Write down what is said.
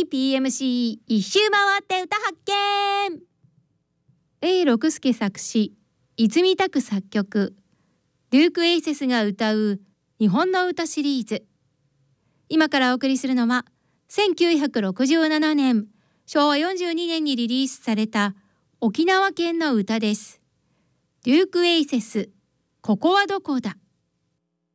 PMC 一周回って歌発見。A六輔作詞、泉拓作曲、デューク・エイセスが歌う日本の歌シリーズ。今からお送りするのは1967年昭和42年にリリースされた沖縄県の歌です。デューク・エイセス、ここはどこだ。